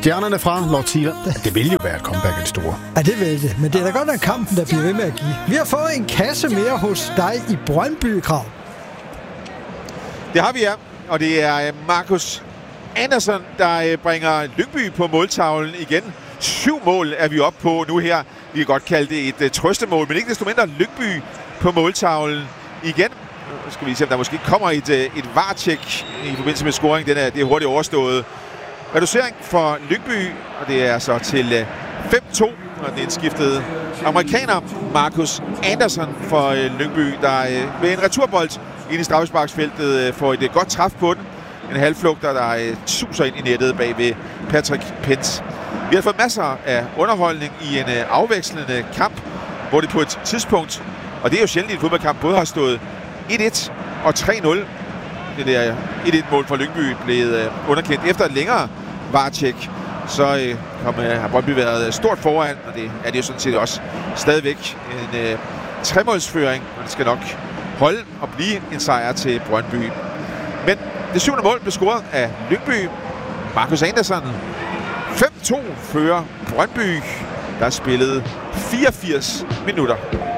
Stjernerne fra Lotte Siler. Det vil jo være et comeback af det store. Ja, det vil det. Men det er da godt nok kampen, der bliver ved med at give. Vi har fået en kasse mere hos dig i Brøndby, Krav. Det har vi, ja. Og det er Marcus Andersson, der bringer Lyngby på måltavlen igen. 7 mål er vi oppe på nu her. Vi kan godt kalde det et trøstemål, men ikke desto mindre Lyngby på måltavlen igen. Nu skal vi se, om der måske kommer et VAR-tjek i forbindelse med scoring. Det er hurtigt overstået. Reducering for Lyngby, og det er så til 5-2. Og det er indskiftet amerikaner Marcus Andersson for Lyngby, der med en returbold ind i straffesparksfeltet får et godt træf på den. En halvflugter, der suser ind i nettet bag ved Patrick Pence. Vi har fået masser af underholdning i en afvekslende kamp, hvor det på et tidspunkt, og det er jo sjældent i en fodboldkamp, både har stået 1-1 og 3-0. Det der 1-1-mål fra Lyngby blev underkendt efter et længere VAR-tjek. Så har Brøndby været stort foran, og det er det jo sådan set også stadigvæk en 3-målsføring, og det skal nok holde og blive en sejr til Brøndby. Men det 7. mål blev scoret af Lyngby. Marcus Andersson. 5-2 fører Brøndby, der spillede 84 minutter.